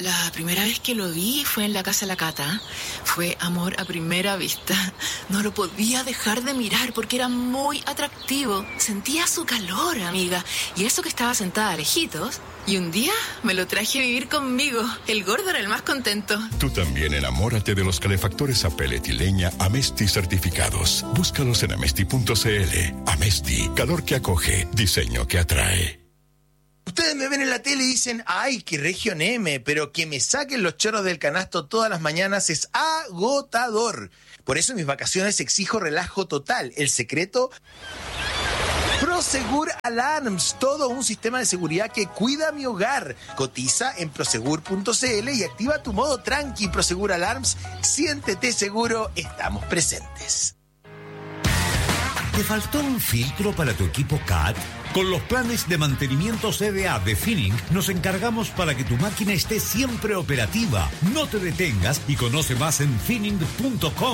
La primera vez que lo vi fue en la casa de la Cata. Fue amor a primera vista. No lo podía dejar de mirar porque era muy atractivo. Sentía su calor, amiga. Y eso que estaba sentada lejitos. Y un día me lo traje a vivir conmigo. El gordo era el más contento. Tú también enamórate de los calefactores a pellet y leña Amesti certificados. Búscalos en amesti.cl. Amesti, calor que acoge, diseño que atrae. Ustedes me ven en la tele y dicen, ay, qué región M, pero que me saquen los chorros del canasto todas las mañanas es agotador. Por eso en mis vacaciones exijo relajo total. El secreto... Prosegur Alarms, todo un sistema de seguridad que cuida mi hogar. Cotiza en prosegur.cl y activa tu modo tranqui. Prosegur Alarms, siéntete seguro, estamos presentes. ¿Te faltó un filtro para tu equipo CAT? Con los planes de mantenimiento CDA de Finning nos encargamos para que tu máquina esté siempre operativa. No te detengas y conoce más en finning.com.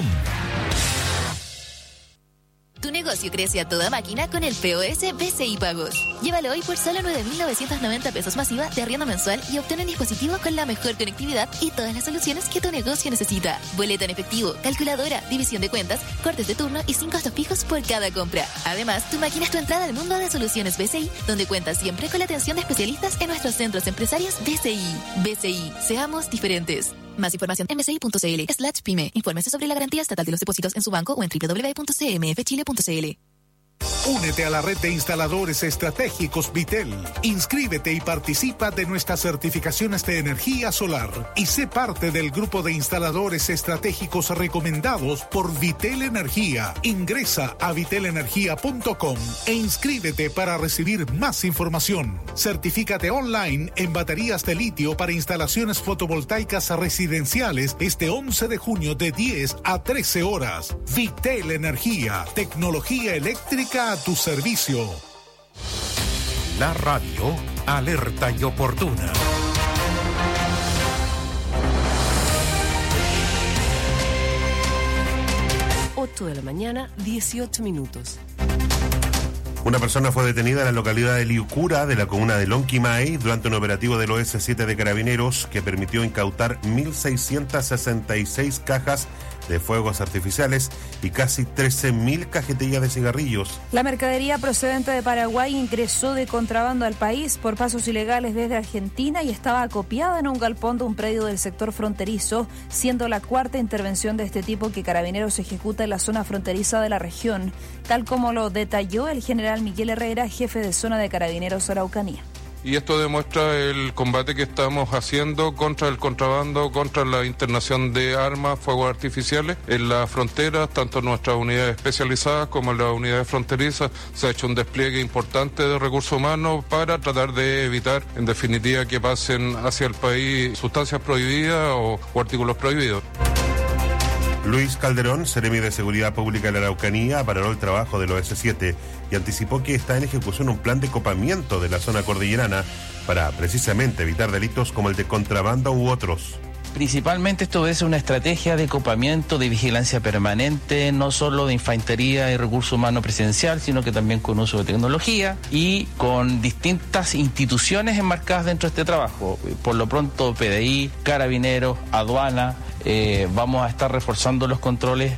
Tu negocio crece a toda máquina con el POS BCI Pagos. Llévalo hoy por solo 9.990 pesos masiva de arriendo mensual y obtén un dispositivo con la mejor conectividad y todas las soluciones que tu negocio necesita. Boleta en efectivo, calculadora, división de cuentas, cortes de turno y sin costos fijos por cada compra. Además, tu máquina es tu entrada al mundo de soluciones BCI, donde cuentas siempre con la atención de especialistas en nuestros centros empresarios BCI. BCI, seamos diferentes. Más información en bci.cl/pyme. Infórmese sobre la garantía estatal de los depósitos en su banco o en www.cmfchile.cl. Únete a la red de instaladores estratégicos Vitel. Inscríbete y participa de nuestras certificaciones de energía solar y sé parte del grupo de instaladores estratégicos recomendados por Vitel Energía. Ingresa a vitelenergia.com e inscríbete para recibir más información. Certifícate online en baterías de litio para instalaciones fotovoltaicas residenciales este 11 de junio de 10 a 13 horas. Vitel Energía, tecnología eléctrica a tu servicio. La radio alerta y oportuna. 8 de la mañana, 18 minutos. Una persona fue detenida en la localidad de Liucura, de la comuna de Lonquimay, durante un operativo del OS7 de Carabineros que permitió incautar 1.666 cajas de fuegos artificiales y casi 13.000 cajetillas de cigarrillos. La mercadería procedente de Paraguay ingresó de contrabando al país por pasos ilegales desde Argentina y estaba acopiada en un galpón de un predio del sector fronterizo, siendo la cuarta intervención de este tipo que Carabineros ejecuta en la zona fronteriza de la región, tal como lo detalló el general Miguel Herrera, jefe de zona de Carabineros Araucanía. Y esto demuestra el combate que estamos haciendo contra el contrabando, contra la internación de armas, fuegos artificiales en las fronteras, tanto en nuestras unidades especializadas como en las unidades fronterizas. Se ha hecho un despliegue importante de recursos humanos para tratar de evitar, en definitiva, que pasen hacia el país sustancias prohibidas o artículos prohibidos. Luis Calderón, seremi de Seguridad Pública de la Araucanía, valoró el trabajo del OS7 y anticipó que está en ejecución un plan de copamiento de la zona cordillerana para precisamente evitar delitos como el de contrabando u otros. Principalmente esto obedece a una estrategia de copamiento, de vigilancia permanente, no solo de infantería y recurso humano presencial, sino que también con uso de tecnología y con distintas instituciones enmarcadas dentro de este trabajo. Por lo pronto, PDI, Carabineros, Aduana, vamos a estar reforzando los controles.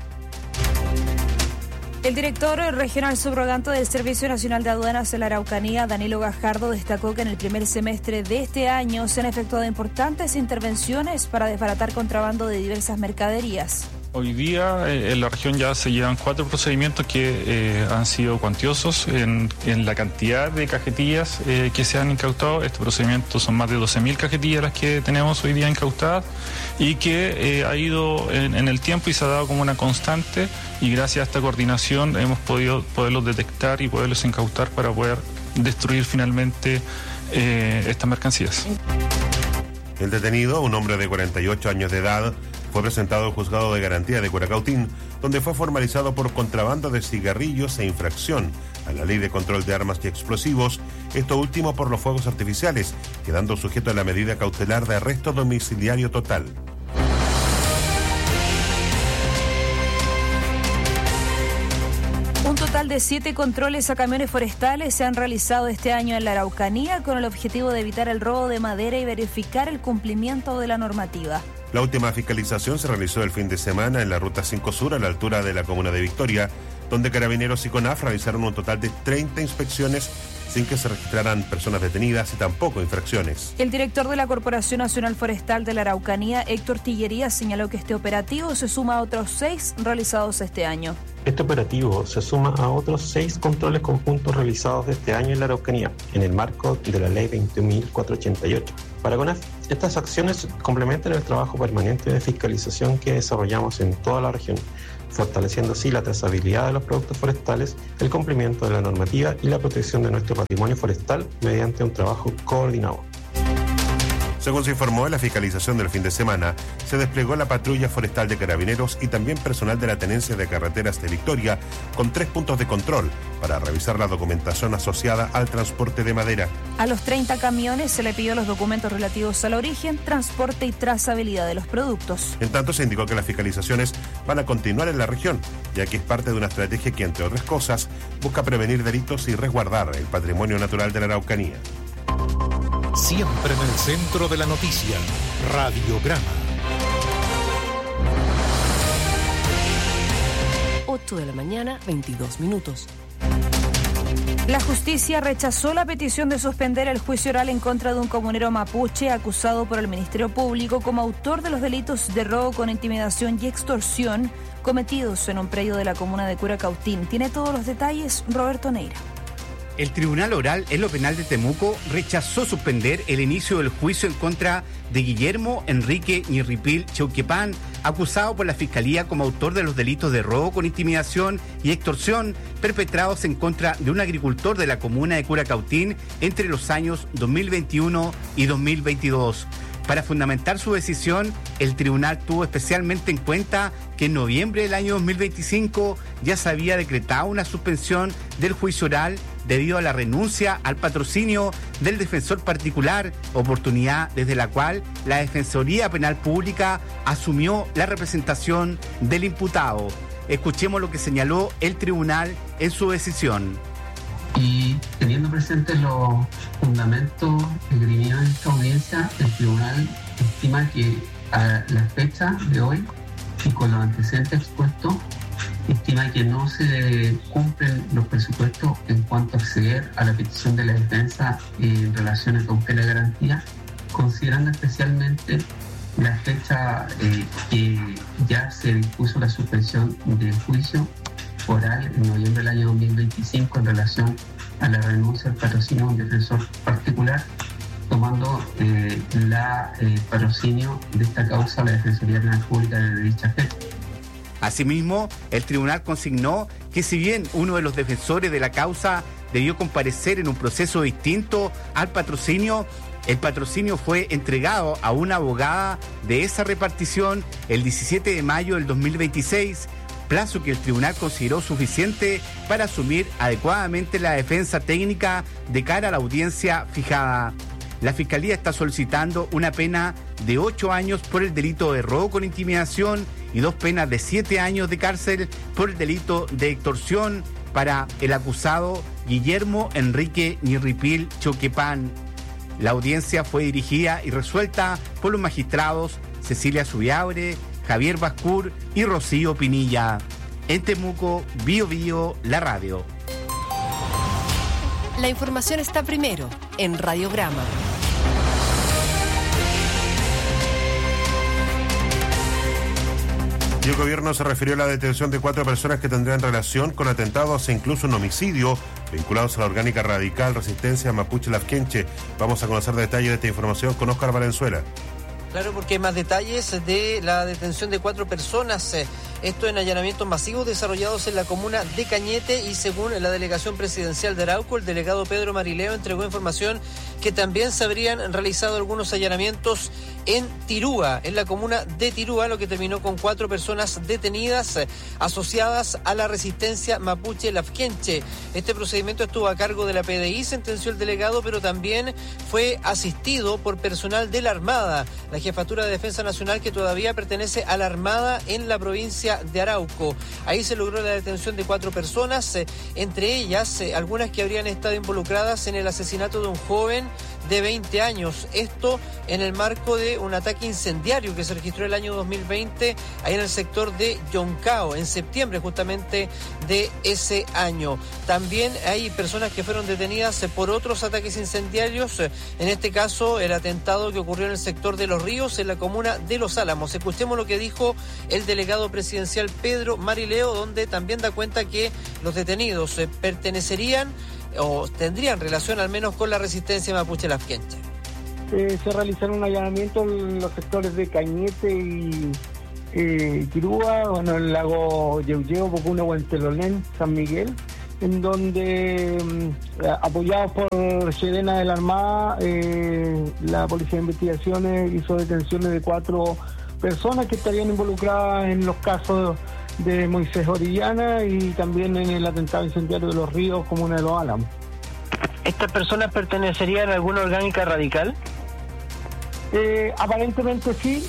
El director regional subrogante del Servicio Nacional de Aduanas en la Araucanía, Danilo Gajardo, destacó que en el primer semestre de este año se han efectuado importantes intervenciones para desbaratar contrabando de diversas mercaderías. Hoy día en la región ya se llevan 4 procedimientos que han sido cuantiosos en la cantidad de cajetillas que se han incautado. Estos procedimientos son más de 12.000 cajetillas las que tenemos hoy día incautadas y que ha ido en el tiempo y se ha dado como una constante, y gracias a esta coordinación hemos podido poderlos detectar y poderlos incautar para poder destruir finalmente estas mercancías. El detenido, un hombre de 48 años de edad, fue presentado al juzgado de garantía de Curacautín, donde fue formalizado por contrabando de cigarrillos e infracción a la Ley de Control de Armas y Explosivos, esto último por los fuegos artificiales, quedando sujeto a la medida cautelar de arresto domiciliario total. Un total de 7 controles a camiones forestales se han realizado este año en la Araucanía con el objetivo de evitar el robo de madera y verificar el cumplimiento de la normativa. La última fiscalización se realizó el fin de semana en la Ruta 5 Sur a la altura de la comuna de Victoria, donde Carabineros y CONAF realizaron un total de 30 inspecciones sin que se registraran personas detenidas y tampoco infracciones. El director de la Corporación Nacional Forestal de la Araucanía, Héctor Tillería, señaló que este operativo se suma a otros 6 realizados este año. Este operativo se suma a otros 6 controles conjuntos realizados este año en la Araucanía, en el marco de la Ley 21.488. Para CONAF, estas acciones complementan el trabajo permanente de fiscalización que desarrollamos en toda la región, fortaleciendo así la trazabilidad de los productos forestales, el cumplimiento de la normativa y la protección de nuestro patrimonio forestal mediante un trabajo coordinado. Según se informó en la fiscalización del fin de semana, se desplegó la patrulla forestal de Carabineros y también personal de la Tenencia de Carreteras de Victoria con 3 puntos de control para revisar la documentación asociada al transporte de madera. A los 30 camiones se le pidió los documentos relativos al origen, transporte y trazabilidad de los productos. En tanto, se indicó que las fiscalizaciones van a continuar en la región, ya que es parte de una estrategia que, entre otras cosas, busca prevenir delitos y resguardar el patrimonio natural de la Araucanía. Siempre en el centro de la noticia, Radiograma. 8 de la mañana, 22 minutos. La justicia rechazó la petición de suspender el juicio oral en contra de un comunero mapuche acusado por el Ministerio Público como autor de los delitos de robo con intimidación y extorsión cometidos en un predio de la comuna de Curacautín. Tiene todos los detalles Roberto Neira. El Tribunal Oral en lo Penal de Temuco rechazó suspender el inicio del juicio en contra de Guillermo Enrique Ñirripil Cheuquepán, acusado por la Fiscalía como autor de los delitos de robo con intimidación y extorsión perpetrados en contra de un agricultor de la comuna de Curacautín entre los años 2021 y 2022. Para fundamentar su decisión, el tribunal tuvo especialmente en cuenta que en noviembre del año 2025 ya se había decretado una suspensión del juicio oral debido a la renuncia al patrocinio del defensor particular, oportunidad desde la cual la Defensoría Penal Pública asumió la representación del imputado. Escuchemos lo que señaló el tribunal en su decisión. Y teniendo presentes los fundamentos esgrimidos en esta audiencia, el tribunal estima que a la fecha de hoy y con los antecedentes expuestos, estima que no se cumplen los presupuestos en cuanto a acceder a la petición de la defensa en relación a cautela de garantía, considerando especialmente la fecha que ya se dispuso la suspensión del juicio oral en noviembre del año 2025 en relación a la renuncia al patrocinio de un defensor particular, tomando patrocinio de esta causa la Defensoría Penal Pública de dicha fecha. Asimismo, el tribunal consignó que si bien uno de los defensores de la causa debió comparecer en un proceso distinto al patrocinio, el patrocinio fue entregado a una abogada de esa repartición el 17 de mayo del 2026, plazo que el tribunal consideró suficiente para asumir adecuadamente la defensa técnica de cara a la audiencia fijada. La Fiscalía está solicitando una pena de 8 años por el delito de robo con intimidación y 2 penas de 7 años de cárcel por el delito de extorsión para el acusado Guillermo Enrique Ñirripil Cheuquepán. La audiencia fue dirigida y resuelta por los magistrados Cecilia Subiabre, Javier Bascur y Rocío Pinilla. En Temuco, Bío Bío, la radio. La información está primero en Radiograma. Y el gobierno se refirió a la detención de 4 personas que tendrían relación con atentados e incluso un homicidio vinculados a la orgánica radical Resistencia Mapuche Lafkenche. Vamos a conocer detalles de esta información con Óscar Valenzuela. Claro, porque hay más detalles de la detención de 4 personas. Esto en allanamientos masivos desarrollados en la comuna de Cañete, y según la delegación presidencial de Arauco, el delegado Pedro Marileo entregó información que también se habrían realizado algunos allanamientos en Tirúa, en la comuna de Tirúa, lo que terminó con 4 personas detenidas asociadas a la Resistencia Mapuche Lafkenche. Este procedimiento estuvo a cargo de la PDI, sentenció el delegado, pero también fue asistido por personal de la Armada, la Jefatura de Defensa Nacional, que todavía pertenece a la Armada en la provincia provincia de Arauco. Ahí se logró la detención de 4 personas, entre ellas algunas que habrían estado involucradas en el asesinato de un joven de 20 años. Esto en el marco de un ataque incendiario que se registró el año 2020 ahí en el sector de Yoncao, en septiembre justamente de ese año. También hay personas que fueron detenidas por otros ataques incendiarios, en este caso el atentado que ocurrió en el sector de Los Ríos, en la comuna de Los Álamos. Escuchemos lo que dijo el delegado presidencial Pedro Marileo, donde también da cuenta que los detenidos pertenecerían o tendrían relación al menos con la resistencia mapuche lafkenche. Se realizaron allanamientos en los sectores de Cañete y Quirúa, bueno, el lago Yeuyeo, Pocuna, Huentelolén, San Miguel, en donde apoyados por Sedena de la Armada, la Policía de Investigaciones hizo detenciones de 4 personas que estarían involucradas en los casos de Moisés Orellana y también en el atentado incendiario de Los Ríos, comuna de Los Álamos. ¿Estas personas pertenecerían a alguna orgánica radical? Aparentemente sí,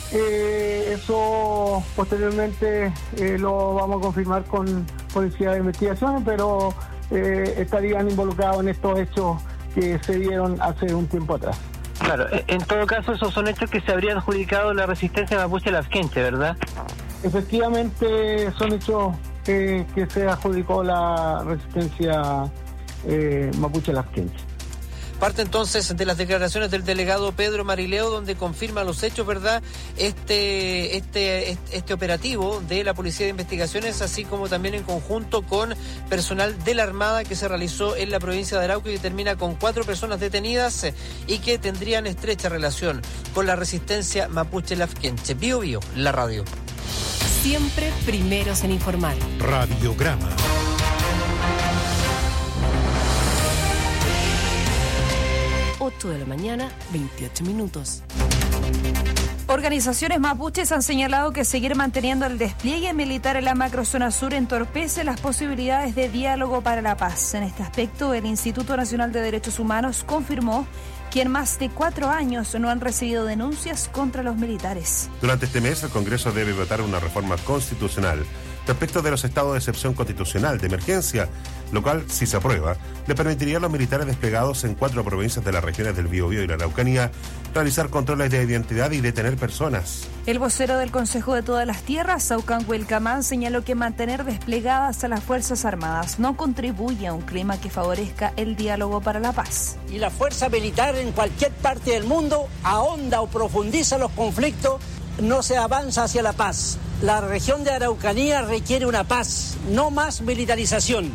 eso posteriormente lo vamos a confirmar con Policía de Investigaciones, pero estarían involucrados en estos hechos que se dieron hace un tiempo atrás. Claro, en todo caso esos son hechos que se habría adjudicado la resistencia mapuche lafkenche, ¿verdad? Efectivamente son hechos que se adjudicó la resistencia mapuche lafkenche. Parte entonces de las declaraciones del delegado Pedro Marileo, donde confirma los hechos, ¿verdad? Este operativo de la Policía de Investigaciones, así como también en conjunto con personal de la Armada que se realizó en la provincia de Arauco y que termina con 4 personas detenidas y que tendrían estrecha relación con la resistencia mapuche lafkenche. Bio Bio, la radio. Siempre primeros en informar. Radiograma. De la mañana, 28 minutos. Organizaciones mapuches han señalado que seguir manteniendo el despliegue militar en la macrozona sur entorpece las posibilidades de diálogo para la paz. En este aspecto, el Instituto Nacional de Derechos Humanos confirmó que en más de 4 años no han recibido denuncias contra los militares. Durante este mes, el Congreso debe votar una reforma constitucional respecto de los estados de excepción constitucional de emergencia, lo cual, si se aprueba, le permitiría a los militares desplegados en 4 provincias de las regiones del Biobío y la Araucanía realizar controles de identidad y detener personas. El vocero del Consejo de Todas las Tierras, Saucan Huilcamán, señaló que mantener desplegadas a las Fuerzas Armadas no contribuye a un clima que favorezca el diálogo para la paz. Y la fuerza militar en cualquier parte del mundo ahonda o profundiza los conflictos, no se avanza hacia la paz. La región de Araucanía requiere una paz, no más militarización.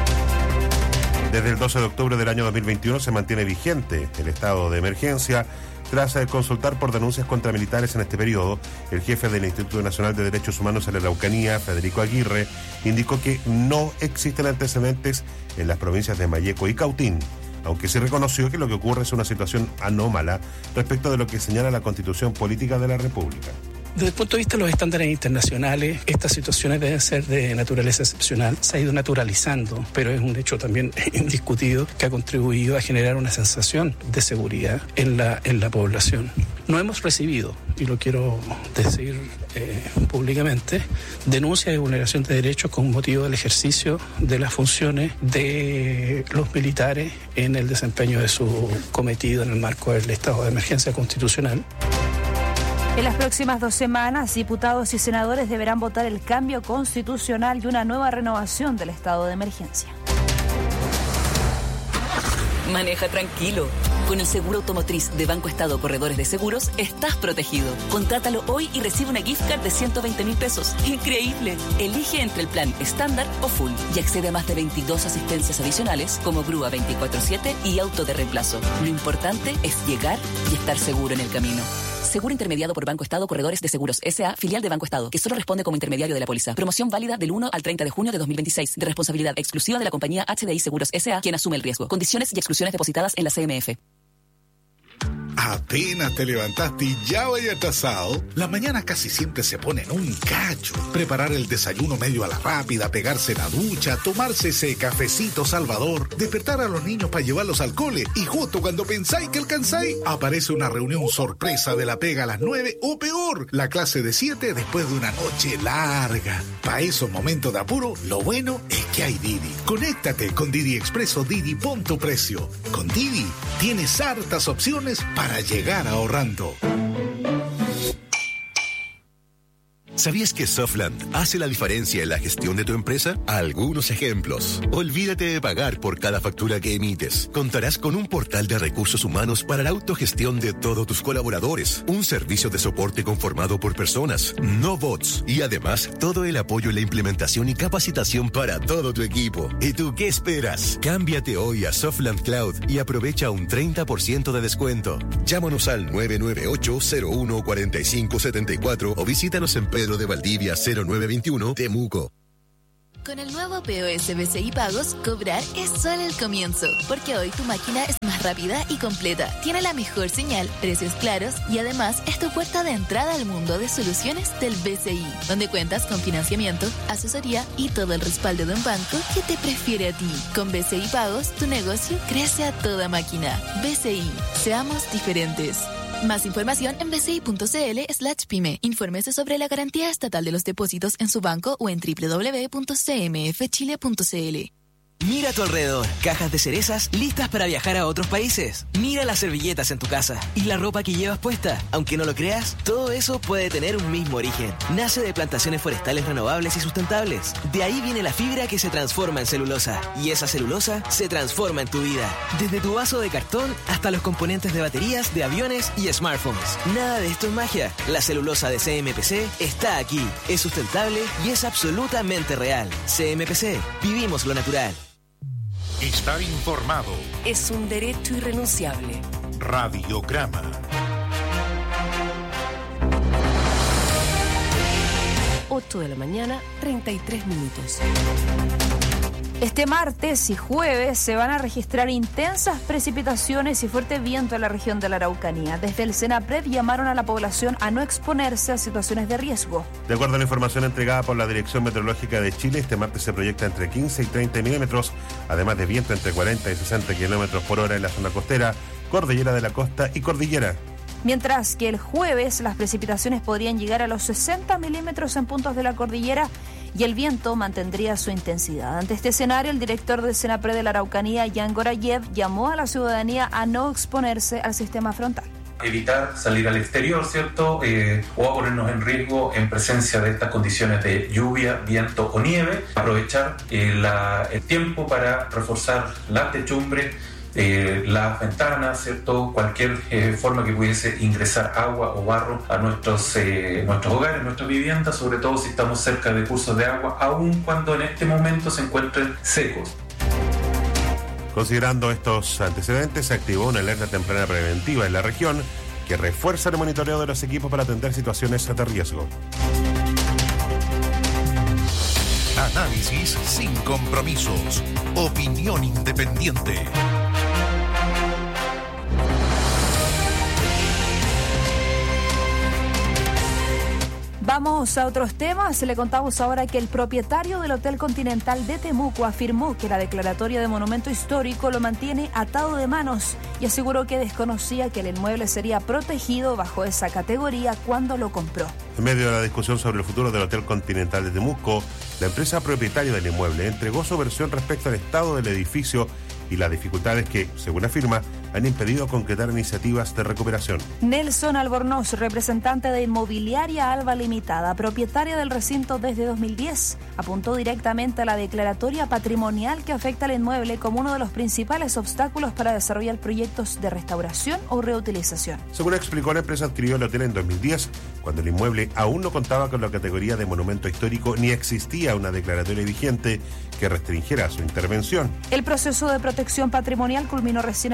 Desde el 12 de octubre del año 2021 se mantiene vigente el estado de emergencia. Tras consultar por denuncias contra militares en este periodo, el jefe del Instituto Nacional de Derechos Humanos en la Araucanía, Federico Aguirre, indicó que no existen antecedentes en las provincias de Malleco y Cautín, aunque sí reconoció que lo que ocurre es una situación anómala respecto de lo que señala la Constitución Política de la República. Desde el punto de vista de los estándares internacionales, estas situaciones deben ser de naturaleza excepcional. Se ha ido naturalizando, pero es un hecho también indiscutido que ha contribuido a generar una sensación de seguridad en la población. No hemos recibido, y lo quiero decir públicamente, denuncias de vulneración de derechos con motivo del ejercicio de las funciones de los militares en el desempeño de su cometido en el marco del estado de emergencia constitucional. En las próximas 2 semanas, diputados y senadores deberán votar el cambio constitucional y una nueva renovación del estado de emergencia. Maneja tranquilo. Con el seguro automotriz de Banco Estado Corredores de Seguros, estás protegido. Contrátalo hoy y recibe una gift card de 120.000 pesos. ¡Increíble! Elige entre el plan estándar o full y accede a más de 22 asistencias adicionales como grúa 24/7 y auto de reemplazo. Lo importante es llegar y estar seguro en el camino. Seguro intermediado por Banco Estado Corredores de Seguros S.A., filial de Banco Estado, que solo responde como intermediario de la póliza. Promoción válida del 1 al 30 de junio de 2026, de responsabilidad exclusiva de la compañía HDI Seguros S.A., quien asume el riesgo. Condiciones y exclusiones depositadas en la CMF. Apenas te levantaste y ya vaya atrasado. Las mañanas casi siempre se ponen un cacho. Preparar el desayuno medio a la rápida, pegarse la ducha, tomarse ese cafecito salvador, despertar a los niños para llevarlos al cole y justo cuando pensáis que alcanzáis, aparece una reunión sorpresa de la pega a las 9 o peor, la clase de 7 después de una noche larga. Para esos momentos de apuro, lo bueno es que hay Didi. Conéctate con Didi Expreso Didi, pon tu precio. Con Didi tienes hartas opciones para llegar ahorrando. ¿Sabías que Softland hace la diferencia en la gestión de tu empresa? Algunos ejemplos. Olvídate de pagar por cada factura que emites. Contarás con un portal de recursos humanos para la autogestión de todos tus colaboradores. Un servicio de soporte conformado por personas, no bots. Y además, todo el apoyo en la implementación y capacitación para todo tu equipo. ¿Y tú qué esperas? Cámbiate hoy a Softland Cloud y aprovecha un 30% de descuento. Llámanos al 998-01-4574 o visítanos en Pedro de Valdivia 0921, Temuco. Con el nuevo POS BCI Pagos, cobrar es solo el comienzo, porque hoy tu máquina es más rápida y completa, tiene la mejor señal, precios claros y además es tu puerta de entrada al mundo de soluciones del BCI, donde cuentas con financiamiento, asesoría y todo el respaldo de un banco que te prefiere a ti. Con BCI Pagos, tu negocio crece a toda máquina. BCI, seamos diferentes. Más información en bci.cl/pyme. Infórmese sobre la garantía estatal de los depósitos en su banco o en www.cmfchile.cl. Mira a tu alrededor, cajas de cerezas listas para viajar a otros países. Mira las servilletas en tu casa y la ropa que llevas puesta. Aunque no lo creas, todo eso puede tener un mismo origen. Nace de plantaciones forestales renovables y sustentables. De ahí viene la fibra que se transforma en celulosa. Y esa celulosa se transforma en tu vida. Desde tu vaso de cartón hasta los componentes de baterías, de aviones y smartphones. Nada de esto es magia. La celulosa de CMPC está aquí. Es sustentable y es absolutamente real. CMPC, vivimos lo natural. Estar informado es un derecho irrenunciable. Radiograma. Ocho de la mañana, 33 minutos. Este martes y jueves se van a registrar intensas precipitaciones y fuerte viento en la región de la Araucanía. Desde el Senapred llamaron a la población a no exponerse a situaciones de riesgo. De acuerdo a la información entregada por la Dirección Meteorológica de Chile, este martes se proyecta entre 15 y 30 milímetros, además de viento entre 40 y 60 kilómetros por hora en la zona costera, cordillera de la costa y cordillera. Mientras que el jueves las precipitaciones podrían llegar a los 60 milímetros en puntos de la cordillera y el viento mantendría su intensidad. Ante este escenario, el director del Senapred de la Araucanía, Jan Gorayev, llamó a la ciudadanía a no exponerse al sistema frontal. Evitar salir al exterior, ¿cierto? O a ponernos en riesgo en presencia de estas condiciones de lluvia, viento o nieve. Aprovechar el tiempo para reforzar la techumbre, las ventanas, ¿cierto? Cualquier forma que pudiese ingresar agua o barro a nuestros hogares, nuestras viviendas, sobre todo si estamos cerca de cursos de agua, aun cuando en este momento se encuentren secos. Considerando estos antecedentes, se activó una alerta temprana preventiva en la región que refuerza el monitoreo de los equipos para atender situaciones de riesgo. Análisis sin compromisos. Opinión independiente. Vamos a otros temas. Le contamos ahora que el propietario del Hotel Continental de Temuco afirmó que la declaratoria de monumento histórico lo mantiene atado de manos y aseguró que desconocía que el inmueble sería protegido bajo esa categoría cuando lo compró. En medio de la discusión sobre el futuro del Hotel Continental de Temuco, la empresa propietaria del inmueble entregó su versión respecto al estado del edificio y las dificultades que, según afirma, han impedido concretar iniciativas de recuperación. Nelson Albornoz, representante de Inmobiliaria Alba Limitada, propietaria del recinto desde 2010, apuntó directamente a la declaratoria patrimonial que afecta al inmueble como uno de los principales obstáculos para desarrollar proyectos de restauración o reutilización. Según explicó, la empresa adquirió el hotel en 2010, cuando el inmueble aún no contaba con la categoría de monumento histórico ni existía una declaratoria vigente que restringiera su intervención. El proceso de protección patrimonial culminó recién en 2011.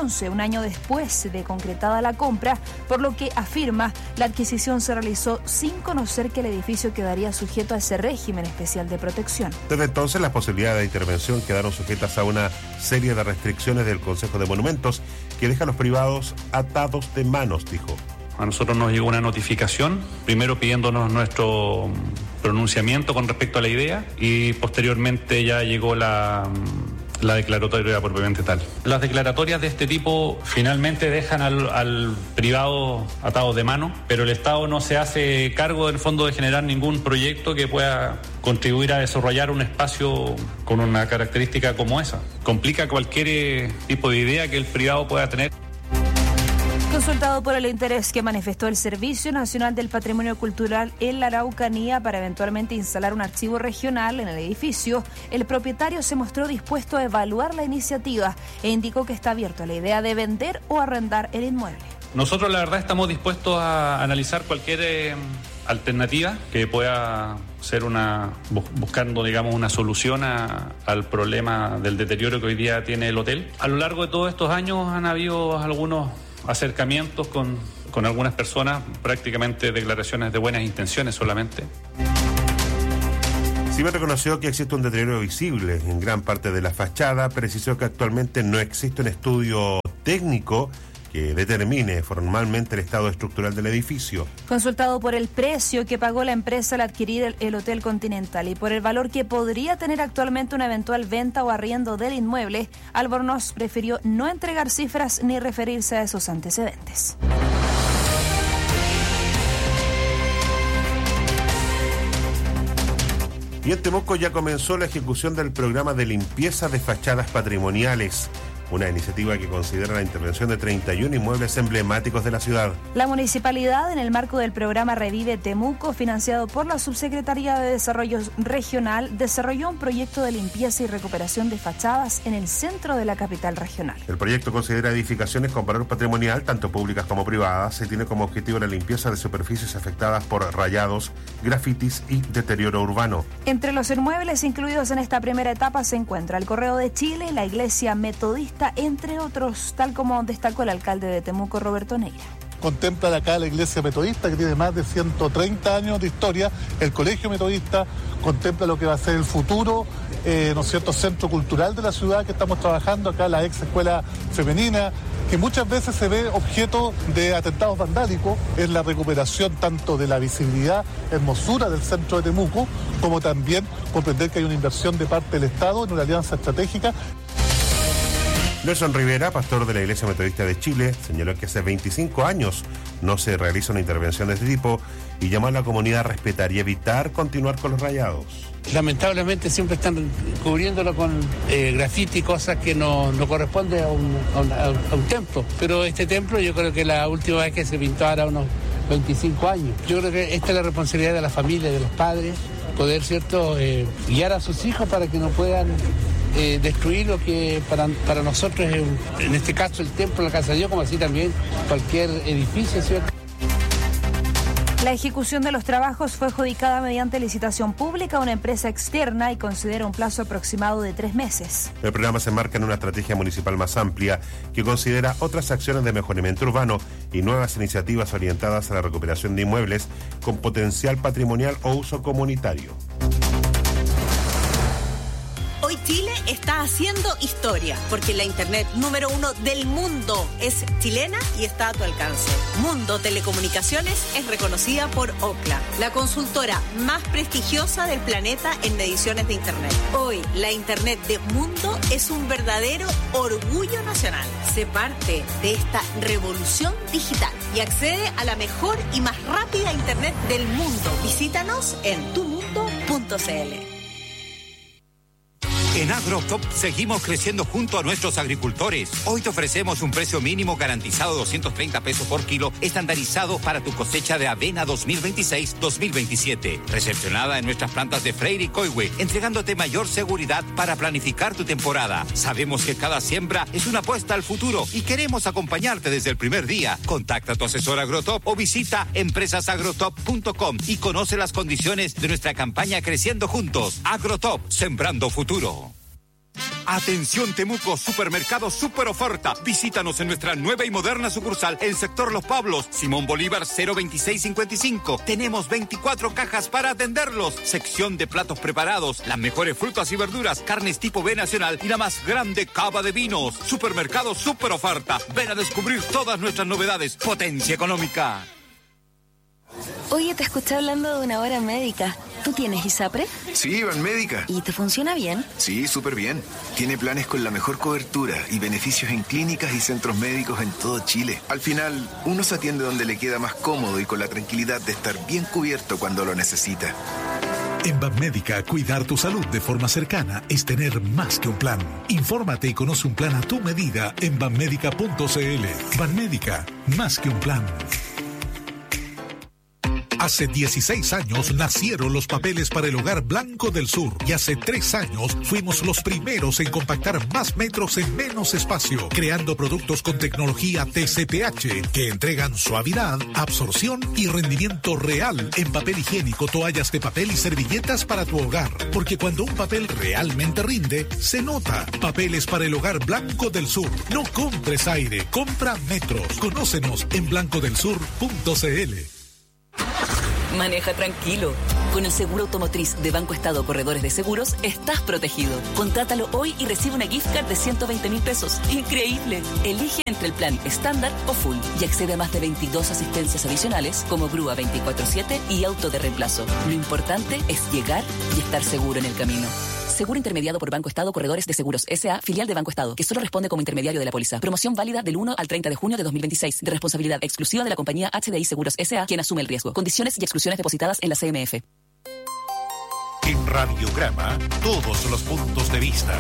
2011, un año después de concretada la compra, por lo que afirma la adquisición se realizó sin conocer que el edificio quedaría sujeto a ese régimen especial de protección. Desde entonces, las posibilidades de intervención quedaron sujetas a una serie de restricciones del Consejo de Monumentos que deja a los privados atados de manos, dijo. A nosotros nos llegó una notificación, primero pidiéndonos nuestro pronunciamiento con respecto a la idea y posteriormente ya llegó la declaratoria propiamente tal. Las declaratorias de este tipo finalmente dejan al privado atado de mano, pero el Estado no se hace cargo del fondo de generar ningún proyecto que pueda contribuir a desarrollar un espacio con una característica como esa. Complica cualquier tipo de idea que el privado pueda tener. Consultado por el interés que manifestó el Servicio Nacional del Patrimonio Cultural en la Araucanía para eventualmente instalar un archivo regional en el edificio, el propietario se mostró dispuesto a evaluar la iniciativa e indicó que está abierto a la idea de vender o arrendar el inmueble. Nosotros la verdad estamos dispuestos a analizar cualquier alternativa que pueda ser buscando, digamos, una solución al problema del deterioro que hoy día tiene el hotel. A lo largo de todos estos años han habido algunos acercamientos con algunas personas, prácticamente declaraciones de buenas intenciones solamente. CIME reconoció que existe un deterioro visible en gran parte de la fachada, precisó que actualmente no existe un estudio técnico que determine formalmente el estado estructural del edificio. Consultado por el precio que pagó la empresa al adquirir el Hotel Continental y por el valor que podría tener actualmente una eventual venta o arriendo del inmueble, Albornoz prefirió no entregar cifras ni referirse a esos antecedentes. Y en Temuco ya comenzó la ejecución del programa de limpieza de fachadas patrimoniales, una iniciativa que considera la intervención de 31 inmuebles emblemáticos de la ciudad. La municipalidad, en el marco del programa Revive Temuco, financiado por la Subsecretaría de Desarrollo Regional, desarrolló un proyecto de limpieza y recuperación de fachadas en el centro de la capital regional. El proyecto considera edificaciones con valor patrimonial, tanto públicas como privadas, y tiene como objetivo la limpieza de superficies afectadas por rayados, grafitis y deterioro urbano. Entre los inmuebles incluidos en esta primera etapa se encuentra el Correo de Chile, la Iglesia Metodista, entre otros, tal como destacó el alcalde de Temuco, Roberto Neira. Contempla acá la Iglesia Metodista, que tiene más de 130 años de historia, el Colegio Metodista, contempla lo que va a ser el futuro, ¿no es cierto?, centro cultural de la ciudad que estamos trabajando acá, la ex escuela femenina, que muchas veces se ve objeto de atentados vandálicos. Es la recuperación tanto de la visibilidad, hermosura del centro de Temuco, como también comprender que hay una inversión de parte del Estado en una alianza estratégica. Nelson Rivera, pastor de la Iglesia Metodista de Chile, señaló que hace 25 años no se realiza una intervención de este tipo y llamó a la comunidad a respetar y evitar continuar con los rayados. Lamentablemente siempre están cubriéndolo con grafiti, cosas que no corresponden a un templo. Pero este templo yo creo que la última vez que se pintó era unos 25 años. Yo creo que esta es la responsabilidad de la familia, de los padres, poder, ¿cierto?, guiar a sus hijos para que no puedan destruir lo que para nosotros es, en este caso, el templo, la casa de Dios, como así también cualquier edificio, ¿cierto? La ejecución de los trabajos fue adjudicada mediante licitación pública a una empresa externa y considera un plazo aproximado de 3 meses. El programa se enmarca en una estrategia municipal más amplia que considera otras acciones de mejoramiento urbano y nuevas iniciativas orientadas a la recuperación de inmuebles con potencial patrimonial o uso comunitario. Hoy Chile está haciendo historia, porque la internet número 1 del mundo es chilena y está a tu alcance. Mundo Telecomunicaciones es reconocida por Ookla, la consultora más prestigiosa del planeta en mediciones de internet. Hoy, la internet de Mundo es un verdadero orgullo nacional. Sé parte de esta revolución digital y accede a la mejor y más rápida internet del mundo. Visítanos en tumundo.cl. En AgroTop seguimos creciendo junto a nuestros agricultores. Hoy te ofrecemos un precio mínimo garantizado de 230 pesos por kilo, estandarizado para tu cosecha de avena 2026-2027. Recepcionada en nuestras plantas de Freire y Coihue, entregándote mayor seguridad para planificar tu temporada. Sabemos que cada siembra es una apuesta al futuro y queremos acompañarte desde el primer día. Contacta a tu asesor AgroTop o visita empresasagrotop.com y conoce las condiciones de nuestra campaña Creciendo Juntos. AgroTop, sembrando futuro. Atención Temuco, supermercado super oferta. Visítanos en nuestra nueva y moderna sucursal en sector Los Pablos, Simón Bolívar 02655. Tenemos 24 cajas para atenderlos. Sección de platos preparados, las mejores frutas y verduras, carnes tipo B nacional y la más grande cava de vinos. Supermercado super oferta. Ven a descubrir todas nuestras novedades. Potencia económica. Oye, te escuché hablando de una hora médica. ¿Tú tienes ISAPRE? Sí, Banmédica. ¿Y te funciona bien? Sí, súper bien. Tiene planes con la mejor cobertura y beneficios en clínicas y centros médicos en todo Chile. Al final, uno se atiende donde le queda más cómodo y con la tranquilidad de estar bien cubierto cuando lo necesita. En Banmédica, cuidar tu salud de forma cercana es tener más que un plan. Infórmate y conoce un plan a tu medida en banmédica.cl. Banmédica, más que un plan. Hace 16 años nacieron los papeles para el Hogar Blanco del Sur y hace 3 años fuimos los primeros en compactar más metros en menos espacio, creando productos con tecnología TCPH que entregan suavidad, absorción y rendimiento real en papel higiénico, toallas de papel y servilletas para tu hogar. Porque cuando un papel realmente rinde, se nota. Papeles para el Hogar Blanco del Sur. No compres aire, compra metros. Conócenos en blancodelsur.cl. Maneja tranquilo. Con el seguro automotriz de Banco Estado Corredores de Seguros, estás protegido. Contrátalo hoy y recibe una gift card de 120.000 pesos. ¡Increíble! Elige entre el plan estándar o full y accede a más de 22 asistencias adicionales como grúa 24/7 y auto de reemplazo. Lo importante es llegar y estar seguro en el camino. Seguro intermediado por Banco Estado Corredores de Seguros S.A., filial de Banco Estado, que solo responde como intermediario de la póliza. Promoción válida del 1 al 30 de junio de 2026, de responsabilidad exclusiva de la compañía HDI Seguros S.A., quien asume el riesgo. Condiciones y exclusiones depositadas en la CMF. En Radiograma, todos los puntos de vista.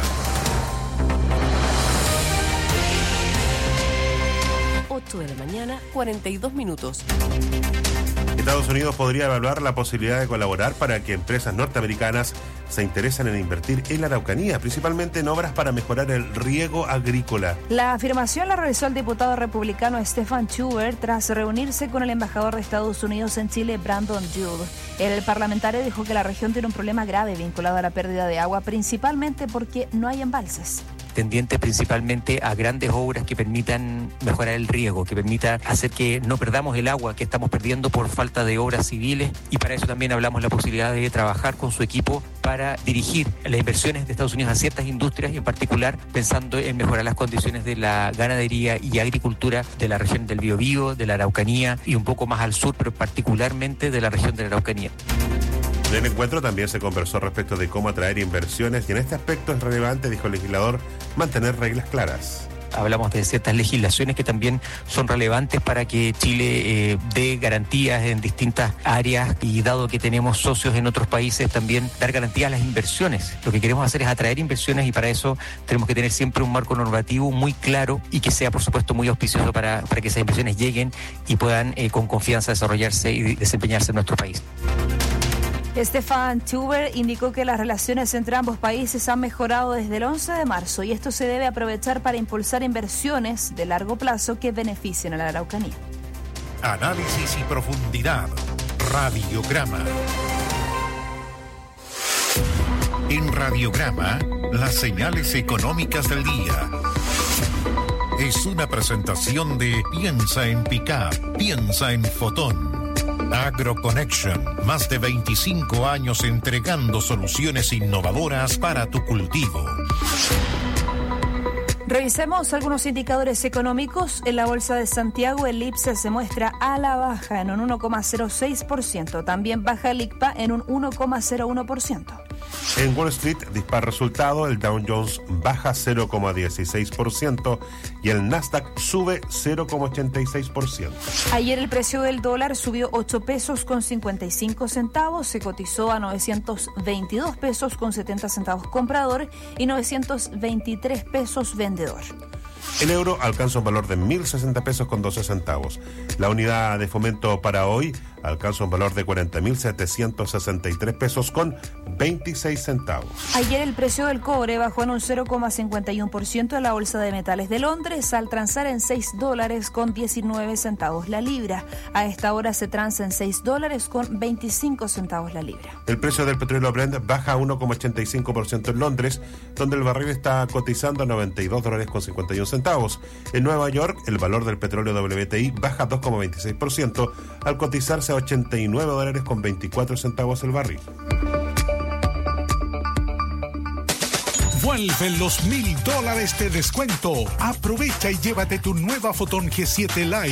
8 de la mañana, 42 minutos. Estados Unidos podría evaluar la posibilidad de colaborar para que empresas norteamericanas se interesen en invertir en la Araucanía, principalmente en obras para mejorar el riego agrícola. La afirmación la realizó el diputado republicano Stephen Schubert tras reunirse con el embajador de Estados Unidos en Chile, Brandon Judd. El parlamentario dijo que la región tiene un problema grave vinculado a la pérdida de agua, principalmente porque no hay embalses. Tendiente principalmente a grandes obras que permitan mejorar el riego, que permita hacer que no perdamos el agua que estamos perdiendo por falta de obras civiles, y para eso también hablamos la posibilidad de trabajar con su equipo para dirigir las inversiones de Estados Unidos a ciertas industrias y en particular pensando en mejorar las condiciones de la ganadería y agricultura de la región del Biobío, de la Araucanía y un poco más al sur, pero particularmente de la región de la Araucanía. En el encuentro también se conversó respecto de cómo atraer inversiones y en este aspecto es relevante, dijo el legislador, mantener reglas claras. Hablamos de ciertas legislaciones que también son relevantes para que Chile dé garantías en distintas áreas y dado que tenemos socios en otros países también dar garantías a las inversiones. Lo que queremos hacer es atraer inversiones y para eso tenemos que tener siempre un marco normativo muy claro y que sea por supuesto muy auspicioso para que esas inversiones lleguen y puedan con confianza desarrollarse y desempeñarse en nuestro país. Stefan Schubert indicó que las relaciones entre ambos países han mejorado desde el 11 de marzo y esto se debe aprovechar para impulsar inversiones de largo plazo que beneficien a la Araucanía. Análisis y profundidad. Radiograma. En Radiograma, las señales económicas del día. Es una presentación de Piensa en Pickup, piensa en Fotón. AgroConnection, más de 25 años entregando soluciones innovadoras para tu cultivo. Revisemos algunos indicadores económicos. En la Bolsa de Santiago, el IPSA se muestra a la baja en un 1,06%. También baja el ICPA en un 1,01%. En Wall Street dispara resultado, el Dow Jones baja 0,16% y el Nasdaq sube 0,86%. Ayer el precio del dólar subió 8 pesos con 55 centavos, se cotizó a 922 pesos con 70 centavos comprador y 923 pesos vendedor. El euro alcanza un valor de 1.060 pesos con 12 centavos. La unidad de fomento para hoy alcanza un valor de 40.763 pesos con 26 centavos. Ayer el precio del cobre bajó en un 0,51% en la Bolsa de Metales de Londres al transar en $6 con 19 centavos la libra. A esta hora se transa en $6 con 25 centavos la libra. El precio del petróleo Brent baja 1,85% en Londres, donde el barril está cotizando a $92 con 51 centavos. En Nueva York, el valor del petróleo WTI baja 2,26% al cotizarse a $89 con 24 centavos el barril. Vuelven los $1,000 de descuento. Aprovecha y llévate tu nueva Photon G7 Lite